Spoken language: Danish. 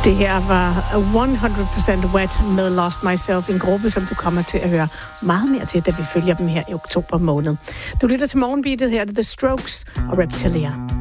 Det her var 100% Wet med Lost Myself, en gruppe, som du kommer til at høre meget mere til, da vi følger dem her i oktober måned. Du lytter til Morgenbeatet, her er det The Strokes og Reptilia.